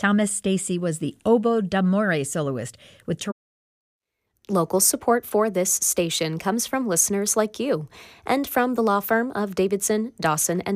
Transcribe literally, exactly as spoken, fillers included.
Thomas Stacy was the oboe d'amore soloist with ter- Local support for this station comes from listeners like you and from the law firm of Davidson, Dawson, and